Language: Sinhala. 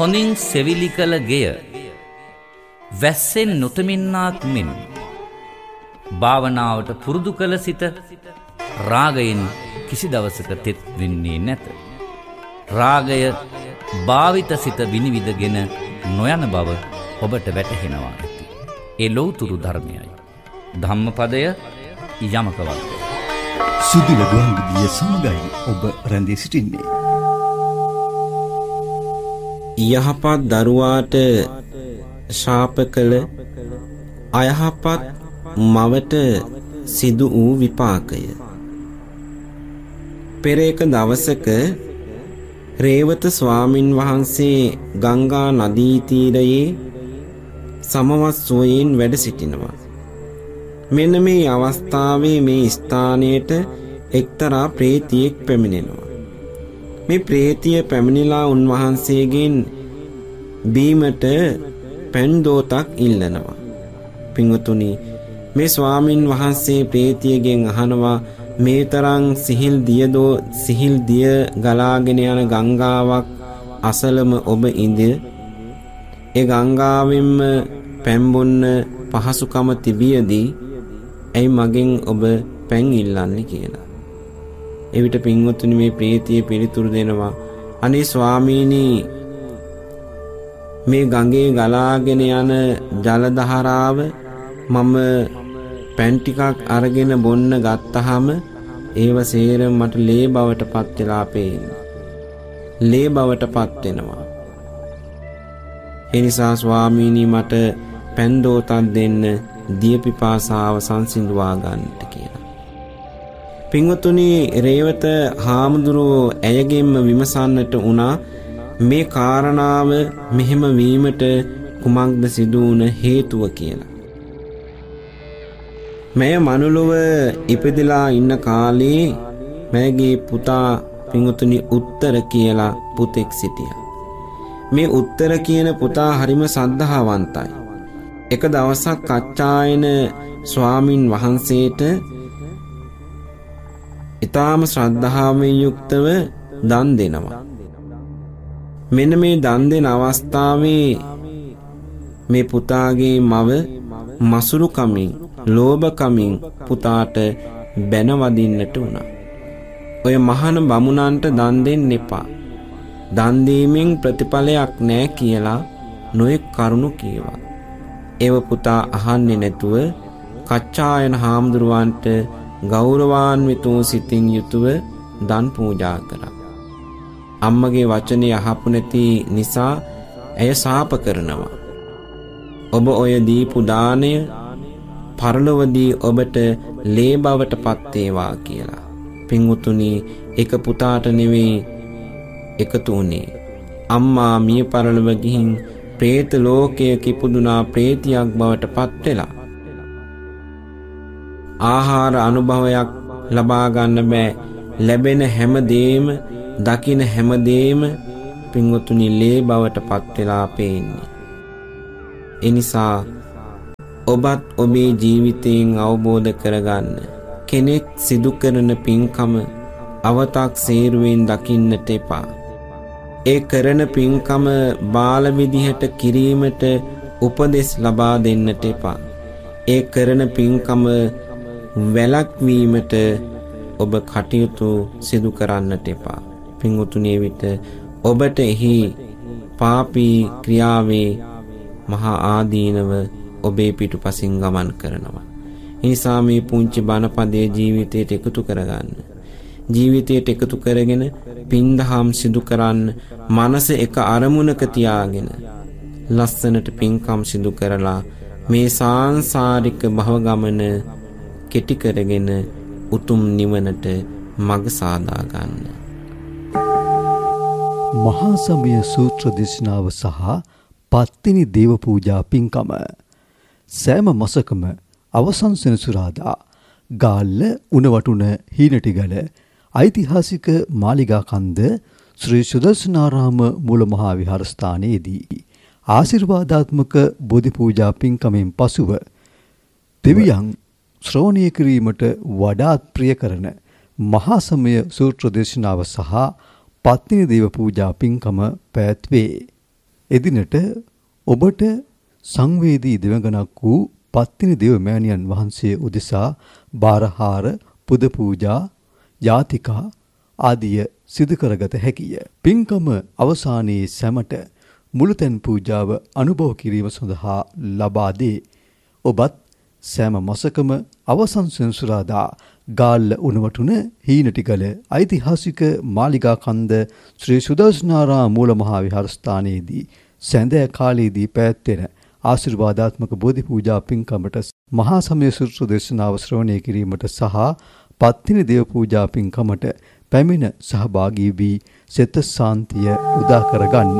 හොඳින් සෙවිලි කළ ගෙය වැස්සෙන් නොතමින්නාක් මෙන් භාවනාවට පුරුදු කළ සිත රාගයෙන් කිසි දවසක තෙත් වෙන්නේ නැත. රාගය භාවිත සිත විනිවිදගෙන නොයන බව ඔබට වැටහෙනවා ඇති. ඒ ලෞතුරු ධර්මයයි. ධම්මපදය යමක වක්ක. සුදුල ගුවන්විදුලිය සමගයි ඔබ රැඳී සිටින්නේ. යහපත් දරුවාට ශාප කළ අයහපත් මවට සිදු වූ විපාකය. පෙර එක දවසක රේවත ස්වාමින් වහන්සේ ගංගා නදී තීරයේ සමවත් සුවයෙන් වැඩ සිටිනවා. මෙන්න මේ අවස්ථාවේ මේ ස්ථානයට එක්තරා ප්‍රේතියෙක් පැමිණෙනවා. මේ ප්‍රේතිය පැමිණිලා උන්වහන්සේගෙන් බීමට පැන් දෝතක් ඉල්ලනවා. පින්වතුනි, මේ ස්වාමින් වහන්සේ ප්‍රේතියගෙන් අහනවා, මේ තරම් සිහිල් දිය ගලාගෙන යන ගංගාවක් අසලම ඔබ ඉඳ ඒ ගංගාවෙන්ම පැන් බොන්න පහසුකම තිබියදී ඇයි මගෙන් ඔබ පැන් ඉල්ලන්නේ කියලා. එවිට පින්වතුනි, මේ ප්‍රේතිය පිළිතුරු දෙනවා, අනේ ස්වාමීනි, මේ ගඟේ ගලාගෙන යන ජල දහරාව මම පැන් ටිකක් අරගෙන බොන්න ගත්තාම ඒව සේරම මට ලේ බවට පත් වෙලා පේනවා. ලේ බවට පත් වෙනවා. ඒ නිසා ස්වාමීනි, මට පැන් දෝතක් දෙන්න, දිය පිපාසාව සංසිඳුවා ගන්නට කියලා. පින්වතුනි, රේවත හාමුදුරුවෝ ඇයගෙන්ම විමසන්නට වුණා, මේ කාරණාව මෙහෙම වීමට කුමක්ද සිදු වුණ හේතුව කියලා. මෑ මනුලොව ඉපදිලා ඉන්න කාලේ මෑගේ පුතා පින්වතුනි උත්තර කියලා පුතෙක් සිටියා. මේ උත්තර කියන පුතා හරිම සද්ධාවන්තයි. එක දවසක් කච්චායන ස්වාමින් වහන්සේට ඊටාම ශ්‍රද්ධාවෙන් යුක්තව දන් දෙනවා. මෙන්න මේ දන් දෙන අවස්ථාවේ මේ පුතාගේ මව මසුරු කමින්, ලෝභ කමින් පුතාට බැන වදින්නට වුණා. ඔය මහාන බමුණන්ට දන් දෙන්න එපා, දන් දීමෙන් ප්‍රතිඵලයක් නැහැ කියලා නොයෙක් කරුණු කීවා. ඒව පුතා අහන්නේ නැතුව කච්චායන හාමුදුරුවන්ට ගෞරවාන්විත සිතින් යුතුව දන් පූජා කරා. අම්මගේ වචනේ අහපු නැති නිසා ඇය ශාප කරනවා. ඔබ ඔය දීපු දාණය පරලොවදී ඔබට ලේ බවට පත් වේවා කියලා. පින්වතුනි, එක පුතාට නෙවෙයි එකතු වුණේ. අම්මා මිය පරලොව ගිහින් പ്രേත ලෝකයක ඉපදුනා ප්‍රේතියක් බවට පත් වෙලා. ආහාර අනුභවයක් ලබා ගන්න බෑ. ලැබෙන හැම දෙයක්ම, දකින හැම දෙයක්ම පින්වතුනි ලේ බවට පත් වෙලා පේන්නේ. ඒ නිසා ඔබත් ඔබේ ජීවිතයෙන් අවබෝධ කරගන්න, කෙනෙක් සිදු කරන පින්කම අවතක් සේරුවෙන් දකින්නට එපා. ඒ කරන පින්කම බාල විදිහට කිරීමට උපදෙස් ලබා දෙන්නට එපා. ඒ කරන පින්කම වැළැක්වීමට ඔබ කටයුතු සිදු කරන්නට එපා. පින්වතුනි, විට ඔබට එහි පාපී ක්‍රියාවේ මහා ආදීනව ඔබේ පිටුපසින් ගමන් කරනවා. ඒ නිසා මේ පුංචි බණපදයේ ජීවිතයට එකතු කරගන්න. ජීවිතයට එකතු කරගෙන පින්දහම් සිදු කරන්න. මනස එක අරමුණක තියාගෙන ලස්සනට පින්කම් සිදු කරලා මේ සාංසාරික භව ගමන කෙටි කරගෙන උතුම් නිවනට මඟ සාදා ගන්න. මහා සමය සූත්‍ර දේශනාව සහ පත්තිනි දේව පූජා පින්කම සෑම මාසකම අවසන් සෙනසුරාදා ගාල්ල උණවටුන හීනටිගල ඓතිහාසික මාලිගා කන්ද ශ්‍රී සුදර්ශනාරාම මූල මහා විහාරස්ථානයේදී ආශිර්වාදාත්මක බෝධි පූජා පින්කමෙන් පසුව දෙවියන් ශ්‍රවණය කිරීමට වඩාත් ප්‍රිය කරන මහා සමය සූත්‍ර දේශනාව සහ පත්තිනි දේව පූජා පින්කම පැවැත්වේ. එදිනට ඔබට සංවේදී දෙවඟනක් වූ පත්තිනි දේව මෑණියන් වහන්සේ උදෙසා බාරහාර පුද පූජා යාතිකා ආදිය සිදු කරගත හැකිය. පින්කම අවසානයේ සැමට මුළුතැන් පූජාව අනුභව කිරීම සඳහා ලබා දේ. ඔබත් සෑම මාසකම අවසන් සෙනසුරාදා ගාල්ල උණවටුන හීනටිගල ඓතිහාසික මාලිගා කන්ද ශ්‍රී සුදර්ශනාරාම මූල මහා විහාරස්ථානයේදී සැඳෑ කාලයේදී පැවැත්වෙන ආශිර්වාදාත්මක බෝධි පූජා පින්කමට මහා සමය සූත්‍ර දේශනාව ශ්‍රවණය කිරීමට සහ පත්තිනි දේව පූජා පින්කමට පැමිණ සහභාගී වී සෙත සාන්තිය උදා කරගන්න.